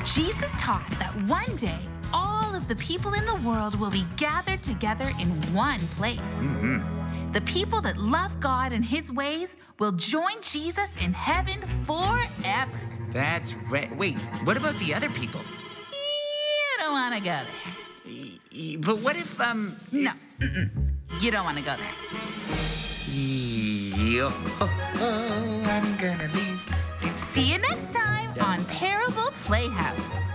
Jesus taught that one day all of the people in the world will be gathered together in one place. The people that love God and his ways will join Jesus in heaven forever. That's right. Wait, what about the other people? You don't want to go there. But what if, No, you don't want to go there. I'm gonna leave. See you next time on Parable Playhouse.